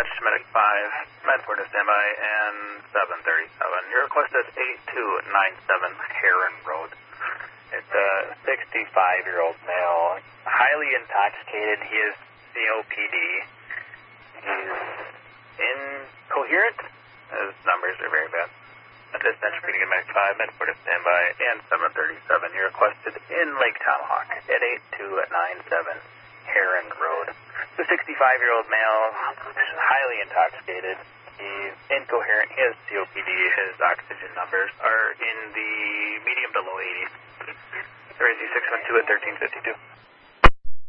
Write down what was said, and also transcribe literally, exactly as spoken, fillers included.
Medic five, Medford to standby, and seven thirty-seven. Your request is eight two nine seven Heron Road. It's a sixty-five-year-old male, highly intoxicated. He is C O P D. He's incoherent. His numbers are very bad. At this time, repeating Medic five, Medford to standby, and seven thirty-seven. You're requested in Lake Tomahawk at eight two nine seven Heron Road. The sixty-five-year-old male, highly intoxicated. He's incoherent. He has C O P D. His oxygen numbers are in the medium to low eighties. There is six one two at thirteen fifty-two.